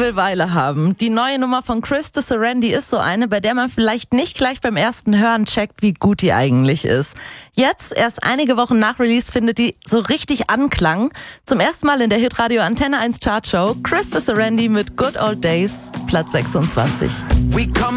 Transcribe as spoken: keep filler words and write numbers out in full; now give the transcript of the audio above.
will Weile haben. Die neue Nummer von Chris de Serendy ist so eine, bei der man vielleicht nicht gleich beim ersten Hören checkt, wie gut die eigentlich ist. Jetzt, erst einige Wochen nach Release, findet die so richtig Anklang. Zum ersten Mal in der Hitradio Antenne eins Chartshow. Chris de Serendy mit Good Old Days, Platz sechsundzwanzig.